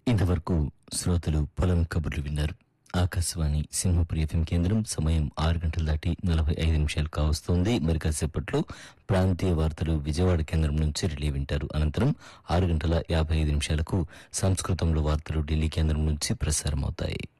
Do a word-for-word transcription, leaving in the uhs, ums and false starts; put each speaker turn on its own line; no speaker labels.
ఇంతవరకు శ్రోతలు పొలం కబుర్లు విన్నారు. ఆకాశవాణి సింహపురి ఎఫ్ఎం కేంద్రం. సమయం ఆరు గంటలు దాటి నలభై ఐదు నిమిషాలు కావస్తోంది. మరి కాసేపట్లో ప్రాంతీయ వార్తలు విజయవాడ కేంద్రం నుంచి రిలే వింటారు. అనంతరం ఆరు గంటల యాభై ఐదు నిమిషాలకు సంస్కృతంలో వార్తలు ఢిల్లీ కేంద్రం నుంచి ప్రసారమవుతాయి.